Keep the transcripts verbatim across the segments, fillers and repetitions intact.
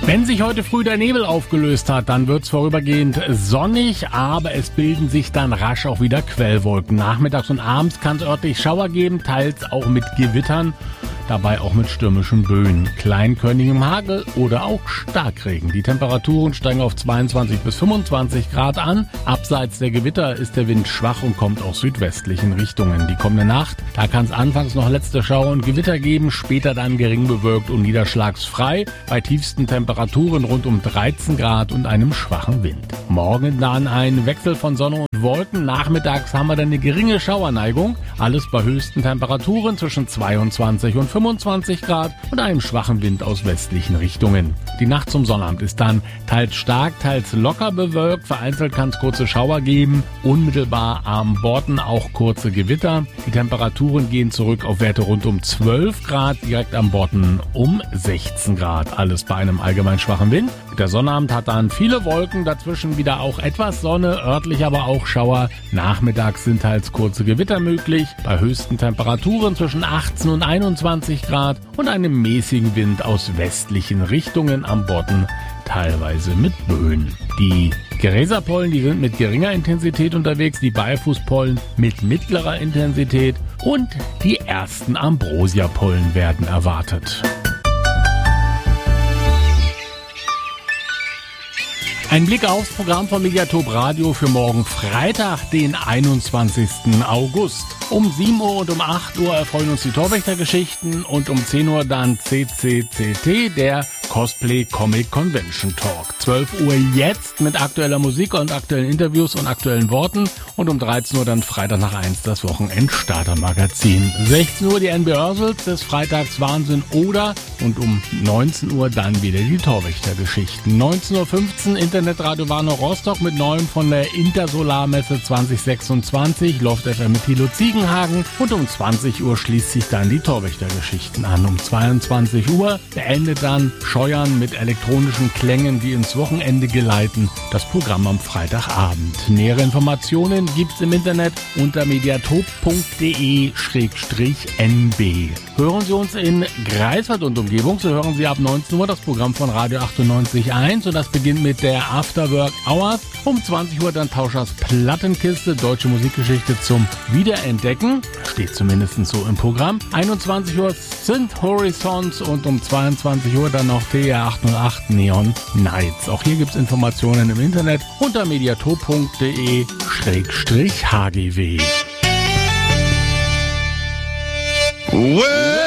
Wenn sich heute früh der Nebel aufgelöst hat, dann wird's vorübergehend sonnig, aber es bilden sich dann rasch auch wieder Quellwolken. Nachmittags und abends kann es örtlich Schauer geben, teils auch mit Gewittern, dabei auch mit stürmischen Böen, kleinkörnigem Hagel oder auch Starkregen. Die Temperaturen steigen auf zweiundzwanzig bis fünfundzwanzig Grad an. Abseits der Gewitter ist der Wind schwach und kommt aus südwestlichen Richtungen. Die kommende Nacht, da kann es anfangs noch letzte Schauer und Gewitter geben, später dann gering bewölkt und niederschlagsfrei, bei tiefsten Temperaturen rund um dreizehn Grad und einem schwachen Wind. Morgen dann ein Wechsel von Sonne und Wolken. Nachmittags haben wir dann eine geringe Schauerneigung. Alles bei höchsten Temperaturen zwischen zweiundzwanzig und fünfundzwanzig Grad und einem schwachen Wind aus westlichen Richtungen. Die Nacht zum Sonnabend ist dann teils stark, teils locker bewölkt. Vereinzelt kann es kurze Schauer geben. Unmittelbar am Borden auch kurze Gewitter. Die Temperaturen gehen zurück auf Werte rund um zwölf Grad, direkt am Borden um sechzehn Grad. Alles bei einem allgemein schwachen Wind. Der Sonnabend hat dann viele Wolken, dazwischen wieder auch etwas Sonne, örtlich aber auch Schauer. Nachmittags sind teils kurze Gewitter möglich, bei höchsten Temperaturen zwischen achtzehn und einundzwanzig Grad und einem mäßigen Wind aus westlichen Richtungen am Bodden, teilweise mit Böen. Die Gräserpollen, die sind mit geringer Intensität unterwegs, die Beifußpollen mit mittlerer Intensität und die ersten Ambrosiapollen werden erwartet. Ein Blick aufs Programm von Mediatop Radio für morgen Freitag, den einundzwanzigsten August. Um sieben Uhr und um acht Uhr erfreuen uns die Torwächter-Geschichten und um zehn Uhr dann C C C T, der Cosplay Comic Convention Talk. zwölf Uhr jetzt mit aktueller Musik und aktuellen Interviews und aktuellen Worten und um dreizehn Uhr dann Freitag nach eins das Wochenend-Starter-Magazin. sechzehn Uhr die N B Ursels des Freitags Wahnsinn oder und um neunzehn Uhr dann wieder die Torwächter-Geschichten. neunzehn Uhr fünfzehn Internetradio Warner Rostock mit neuem von der Intersolarmesse zwanzig sechsundzwanzig, Loft F M mit Thilo Ziegenhagen und um zwanzig Uhr schließt sich dann die Torwächter-Geschichten an. Um zweiundzwanzig Uhr beendet dann Scheuern mit elektronischen Klängen, die ins Wochenende geleiten, das Programm am Freitagabend. Nähere Informationen gibt's im Internet unter mediatop punkt de schrägstrich n b. Hören Sie uns in Greifswald und Umgebung, so hören Sie ab neunzehn Uhr das Programm von Radio achtundneunzig Komma eins und das beginnt mit der Afterwork Hours. Um zwanzig Uhr dann Tauschers Plattenkiste, deutsche Musikgeschichte zum Wiederentdecken, steht zumindest so im Programm. einundzwanzig Uhr sind Horizons und um zweiundzwanzig Uhr dann noch T R achthundertacht Neon Nights. Auch hier gibt's Informationen im Internet unter mediatop punkt de schrägstrich h g w. Well,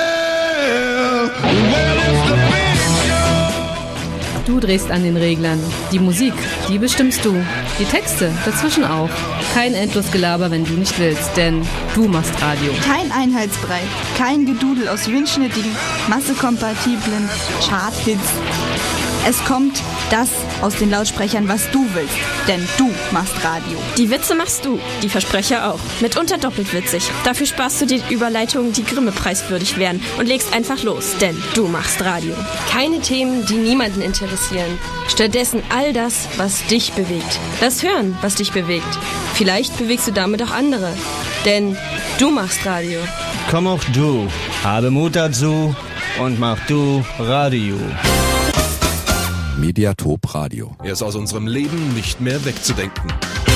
well, it's the big show. Du drehst an den Reglern. Die Musik, die bestimmst du. Die Texte dazwischen auch. Kein Endlosgelaber, wenn du nicht willst, denn du machst Radio. Kein Einheitsbrei, kein Gedudel aus windschnittigen, massekompatiblen Charthits. Es kommt das aus den Lautsprechern, was du willst, denn du machst Radio. Die Witze machst du, die Versprecher auch. Mitunter doppelt witzig. Dafür sparst du dir Überleitungen, die Grimme-preiswürdig wären und legst einfach los, denn du machst Radio. Keine Themen, die niemanden interessieren. Stattdessen all das, was dich bewegt. Lass hören, was dich bewegt. Vielleicht bewegst du damit auch andere, denn du machst Radio. Komm auch du, habe Mut dazu und mach du Radio. Mediatop Radio. Er ist aus unserem Leben nicht mehr wegzudenken.